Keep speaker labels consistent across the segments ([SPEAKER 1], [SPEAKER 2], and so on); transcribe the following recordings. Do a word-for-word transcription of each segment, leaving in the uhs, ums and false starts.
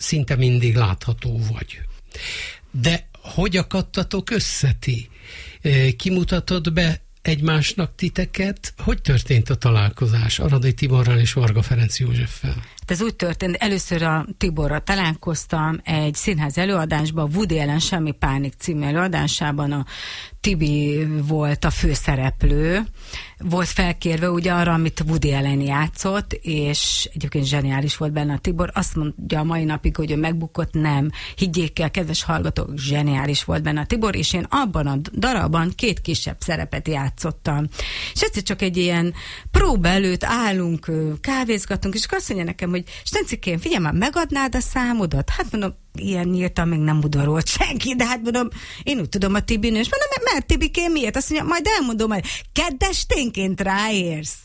[SPEAKER 1] szinte mindig látható vagy. De hogy akadtatok össze ti? Kimutatod be egymásnak titeket? Hogy történt a találkozás Aradai Tiborral és Varga Ferenc Józseffel?
[SPEAKER 2] Ez úgy történt, először a Tiborral találkoztam egy színház előadásban, Woody Allen Semmi Pánik című előadásában. A Tibi volt a főszereplő, volt felkérve ugye arra, amit Woody Allen játszott, és egyébként zseniális volt benne a Tibor. Azt mondja a mai napig, hogy ő megbukott, nem. Higgyék el, kedves hallgatók, zseniális volt benne a Tibor, és én abban a darabban két kisebb szerepet játszottam. És egyszer csak egy ilyen próba előtt állunk, kávézgatunk, és azt mondja nekem, hogy Stencikém, figyelj már, megadnád a számodat? Hát mondom, ilyen nyíltan még nem udvarolt senki, de hát mondom, én úgy tudom a Tibinő, és mondom, mert Tibikém miért? Azt mondja, majd elmondom, hogy keddesténként ráérsz.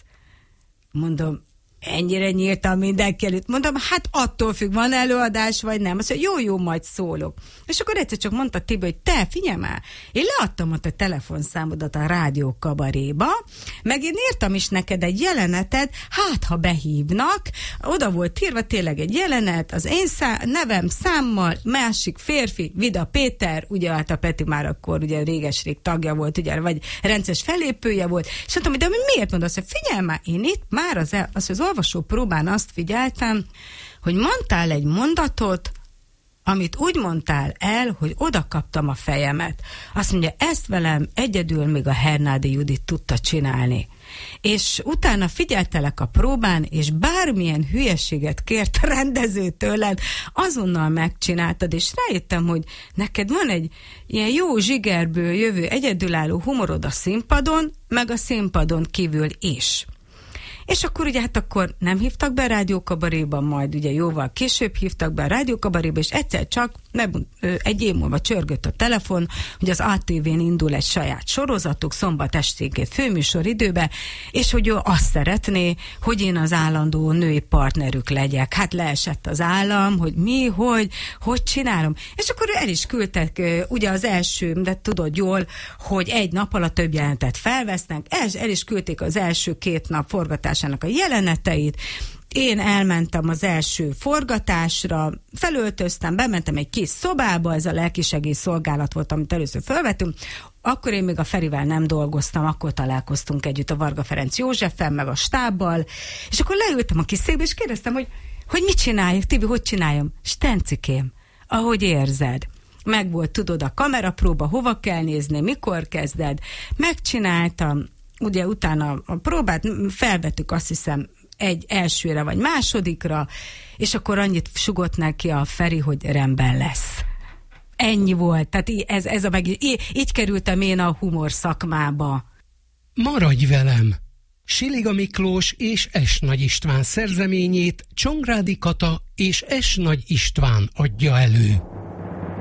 [SPEAKER 2] Mondom, ennyire nyíltan mindenki előtt. Mondom, hát attól függ, van előadás, vagy nem. Azt mondja, jó, jó, majd szólok. És akkor egyszer csak mondta Tibi, hogy te, figyelj már, én leadtam ott a telefonszámodat a Rádió Kabaréba, meg én írtam is neked egy jelenetet, hát ha behívnak, oda volt írva tényleg egy jelenet, az én szá- nevem számmal, másik férfi, Vida Péter, ugye hát a Peti már akkor ugye réges-rég tagja volt, ugye, vagy rendes fellépője volt, és mondtam, de miért mondasz, hogy figyelj már, én itt már az, el, az, az olvasó próbán azt figyeltem, hogy mondtál egy mondatot, amit úgy mondtál el, hogy oda kaptam a fejemet. Azt mondja, ezt velem egyedül még a Hernádi Judit tudta csinálni. És utána figyeltelek a próbán, és bármilyen hülyeséget kért a rendező tőled, azonnal megcsináltad, és rájöttem, hogy neked van egy ilyen jó zsigerből jövő egyedülálló humorod a színpadon, meg a színpadon kívül is. És akkor ugye hát akkor nem hívtak be a Rádió Kabaréban, majd ugye jóval később hívtak be a Rádió Kabaréba, és egyszer csak nem, egy év múlva csörgött a telefon, hogy az á té vén indul egy saját sorozatuk, szombat esténként főműsor időbe, és hogy ő azt szeretné, hogy én az állandó női partnerük legyek. Hát leesett az állam, hogy mi, hogy, hogy csinálom. És akkor el is küldtek ugye az első, de tudod jól, hogy egy nap alatt több jelentet felvesznek, el, el is küldték az első két nap forgatásának a jeleneteit. Én elmentem az első forgatásra, felöltöztem, bementem egy kis szobába, ez a lelkisegély szolgálat volt, amit először felvettünk. Akkor én még a Ferivel nem dolgoztam, akkor találkoztunk együtt a Varga Ferenc Józseffel, meg a stábbal, és akkor leültem a kis székbe, és kérdeztem, hogy, hogy mit csináljak, Tibi, hogy csináljam? Stencikém, ahogy érzed. Meg volt, tudod, a kamerapróba, hova kell nézni, mikor kezded. Megcsináltam, ugye utána a próbát felvettük, azt hiszem, egy elsőre vagy másodikra, és akkor annyit sugott neki a Feri, hogy rendben lesz. Ennyi volt. Tehát ez, ez a meg, így, így kerültem én a humor szakmába.
[SPEAKER 1] Maradj velem! Siliga Miklós és S. Nagy István szerzeményét Csongrádi Kata és S. Nagy István adja elő.